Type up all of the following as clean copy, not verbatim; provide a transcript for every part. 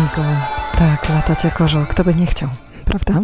Amigo. Tak, latać jak orzeł. Kto by nie chciał, prawda?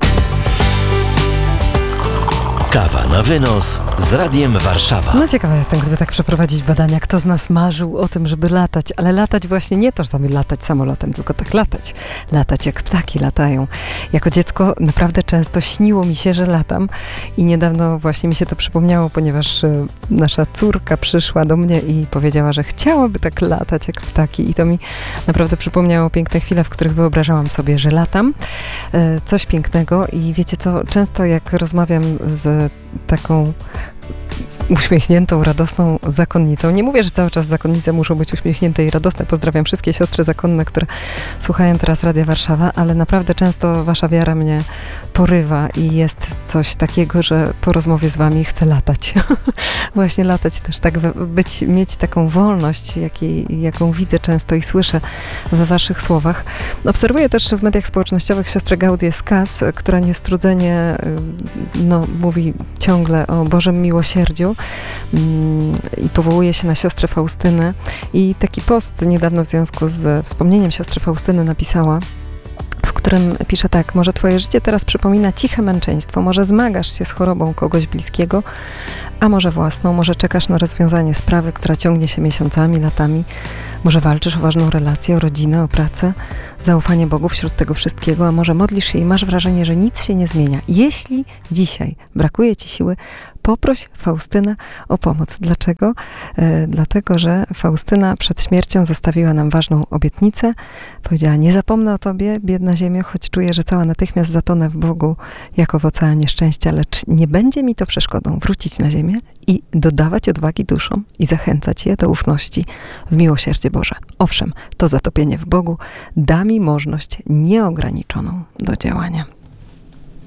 Kawa na wynos z Radiem Warszawa. No ciekawa jestem, gdyby tak przeprowadzić badania, kto z nas marzył o tym, żeby latać, ale latać właśnie nie to, żeby latać samolotem, tylko tak latać. Latać jak ptaki latają. Jako dziecko naprawdę często śniło mi się, że latam i niedawno właśnie mi się to przypomniało, ponieważ nasza córka przyszła do mnie i powiedziała, że chciałaby tak latać jak ptaki i to mi naprawdę przypomniało piękne chwile, w których wyobrażałam sobie, że latam. Coś pięknego i wiecie co, często jak rozmawiam z taką uśmiechniętą, radosną zakonnicą. Nie mówię, że cały czas zakonnice muszą być uśmiechnięte i radosne. Pozdrawiam wszystkie siostry zakonne, które słuchają teraz Radia Warszawa, ale naprawdę często wasza wiara mnie porywa i jest coś takiego, że po rozmowie z wami chcę latać. Właśnie latać też, tak mieć taką wolność, jaką widzę często i słyszę we waszych słowach. Obserwuję też w mediach społecznościowych siostrę Gaudię Skaz, która niestrudzenie mówi ciągle o Bożym miłosierdziu i powołuje się na siostrę Faustynę. I taki post niedawno w związku z wspomnieniem siostry Faustyny napisała, w którym pisze tak: może twoje życie teraz przypomina ciche męczeństwo, może zmagasz się z chorobą kogoś bliskiego, a może własną, może czekasz na rozwiązanie sprawy, która ciągnie się miesiącami, latami, może walczysz o ważną relację, o rodzinę, o pracę, zaufanie Bogu wśród tego wszystkiego, a może modlisz się i masz wrażenie, że nic się nie zmienia. Jeśli dzisiaj brakuje ci siły, poproś Faustynę o pomoc. Dlaczego? Dlatego, że Faustyna przed śmiercią zostawiła nam ważną obietnicę. Powiedziała: nie zapomnę o tobie, biedna ziemio, choć czuję, że cała natychmiast zatonę w Bogu jako w oceanie szczęścia, lecz nie będzie mi to przeszkodą wrócić na ziemię i dodawać odwagi duszom i zachęcać je do ufności w miłosierdzie Boże. Owszem, to zatopienie w Bogu da mi możliwość nieograniczoną do działania.